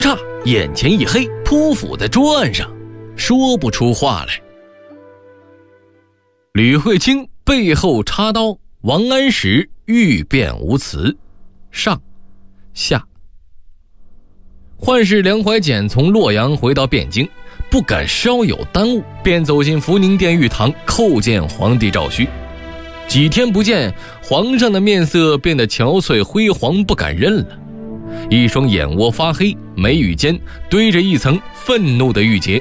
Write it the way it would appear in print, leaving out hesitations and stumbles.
刹眼前一黑，扑伏在桌案上，说不出话来。吕慧卿背后插刀，王安石欲辩无辞。上下。宦使梁怀简从洛阳回到汴京，不敢稍有耽误，便走进福宁殿御堂叩见皇帝赵顼。几天不见，皇上的面色变得憔悴灰黄，不敢认了，一双眼窝发黑，眉宇间堆着一层愤怒的郁结。